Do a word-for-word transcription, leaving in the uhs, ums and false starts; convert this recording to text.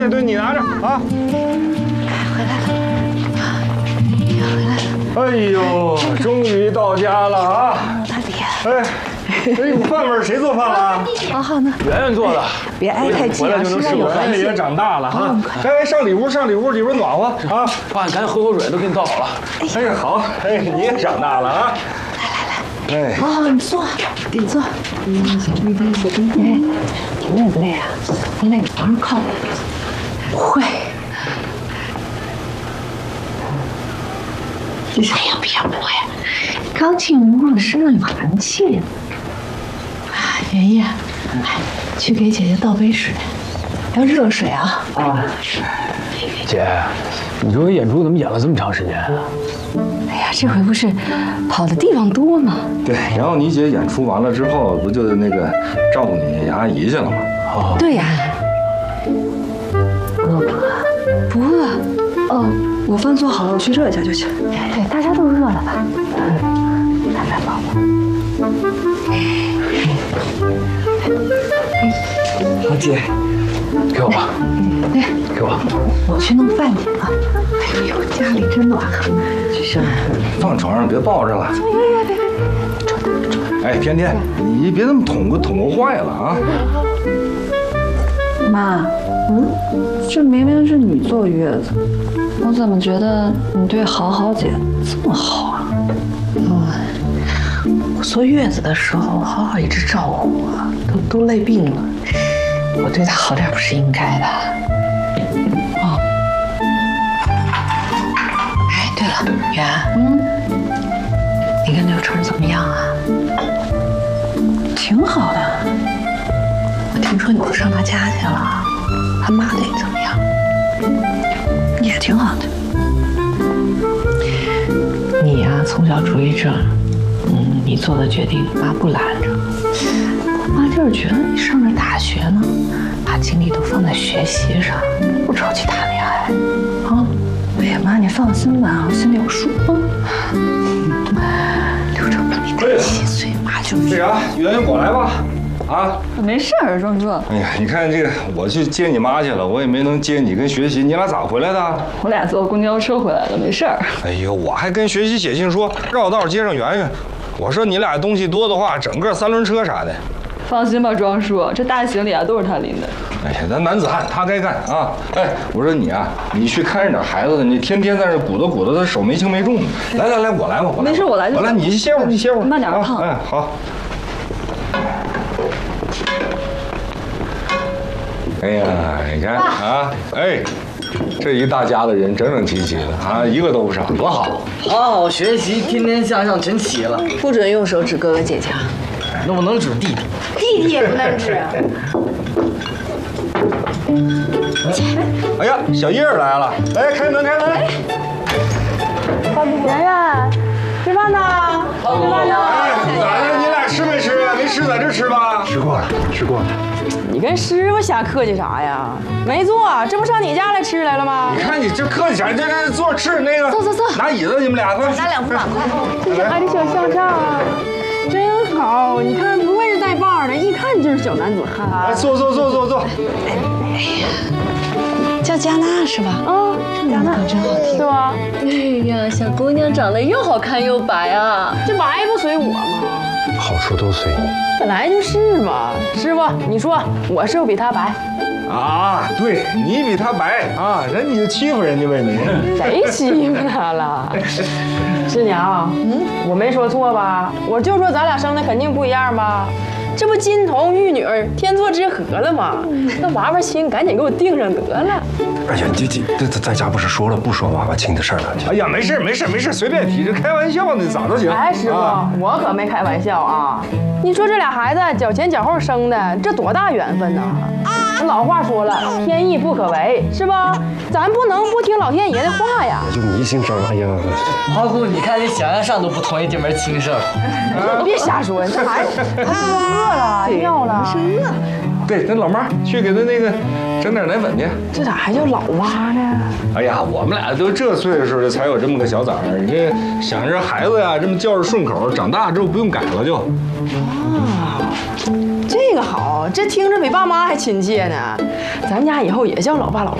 这对你拿着啊。 回来了，你回来了。 哎呦，终于到家了啊！ 大姐， 哎，这饭味谁做饭了？ 好好呢， 圆圆做的。 别挨太近啊，身上有寒气。 圆圆也长大了哈。哎，上里屋，上里屋，里边暖和啊！ 爸，你赶紧喝口水，都给你倒好了。 哎呀，好，哎，你也长大了啊！来来来，哎， 好，你坐，你坐。嗯，你看我跟你，你累不累啊？你那个床上靠。会。哎呀，别不会，刚进屋了，身上有寒气。哎，圆圆，哎，去给姐姐倒杯水，要热水啊。 啊，姐，你这回演出怎么演了这么长时间啊？ 哎呀，这回不是跑的地方多吗？ 对，然后你姐演出完了之后，不就那个照顾你阿姨去了吗？ 哦， 对呀。饿不饿？不饿。哦，我饭做好了，我去热一下就行。对，大家都饿了吧？嗯，来来，宝宝。 好，姐，给我吧。 对， 给我。 我去弄饭去啊。哎呦，家里真暖和。去上。 放床上，别抱着了。 别别别别别，戳他戳他。 哎，天天，你别那么捅咕捅咕坏了啊！ 妈，嗯，这明明是你坐月子，我怎么觉得你对好好姐这么好啊？ 嗯，我坐月子的时候，好好一直照顾我，都都累病了，我对她好点不是应该的。哦，哎，对了，圆，嗯，你跟刘成怎么样啊？ 挺好的。 我听说你不上他家去了，他妈对你怎么样？ 也挺好的。 你呀、啊，从小主义症，嗯，你做的决定，妈不拦着。妈就是觉得你上了大学呢，把精力都放在学习上，不着急谈恋爱啊。 哎呀，妈，你放心吧，我心里有数。 刘成比你大七岁，妈就那啥，圆圆过来吧。啊， 没事儿，壮哥。 哎呀，你看这个，我去接你妈去了，我也没能接你跟学习，你俩咋回来的？ 我俩坐公交车回来的，没事儿。 哎呦，我还跟学习写信说绕道接上圆圆，我说你俩东西多的话，整个三轮车啥的。 放心吧，庄叔，这大行李啊都是他拎的。 哎呀，咱男子汉，他该干啊！哎，我说你啊，你去看着点孩子，你天天在这鼓捣鼓捣，他手没轻没重的。来来来，我来吧，我来。 没事，我来就。 我来，你歇会儿，你歇会儿， 慢点胖。 哎，好。哎呀，你看啊，哎，这一大家子人整整齐齐的啊，一个都不少，多好！ 好好学习，天天向上，真齐了。 不准用手指哥哥姐姐， 那我能指弟弟， 弟弟也不能指。 哎呀，小叶儿来了，来开门，开门。 圆圆，吃饭呢？吃饭呢？ 哎，咋的？你俩吃没吃啊？没吃，在这吃吧。 吃过了，吃过了。 你跟师傅瞎客气啥呀？没做，这不上你家来吃来了吗？ 你看你这客气啥？这这坐着吃那个。 坐坐坐， 拿椅子，你们俩快。 拿两副碗筷。 这小孩的小向上啊，真好。你看，不会是带把的，一看就是小男子汉。 来，坐坐坐坐坐。 哎呀，叫加娜是吧？ 啊， 加娜真好听， 是吧？ 哎呀，小姑娘长得又好看又白啊！ 这白不随我吗？ 好处都随你。 本来就是嘛。师傅，你说我是不是比他白？ 啊，对你比他白啊，人你就欺负人家呗你。 谁欺负他了？师娘，嗯，我没说错吧？我就说咱俩生的肯定不一样吧？这不金童玉女，天作之合了吗？那娃娃亲赶紧给我定上得了。 哎呀，这这这在家不是说了不说娃娃亲的事儿了？ 哎呀，没事没事没事，随便提，这开玩笑呢，咋都行。 哎，师傅，啊、我可没开玩笑啊！你说这俩孩子脚前脚后生的，这多大缘分呐！啊，老话说了，天意不可违，是吧？咱不能不听老天爷的话呀！ 就迷信上了，哎呀！ 花姑，你看你想象上都不同意这门亲事儿。 你别瞎说，这孩子他是不是饿了、尿了？ 是饿。 对，那老妈去给他那个整点奶粉去。 这咋还叫老妈呢？ 哎呀，我们俩都这岁数了，才有这么个小崽儿。这想着孩子呀，这么叫着顺口，长大之后不用改了就。 啊， 这个好，这听着比爸妈还亲切呢。咱家以后也叫老爸老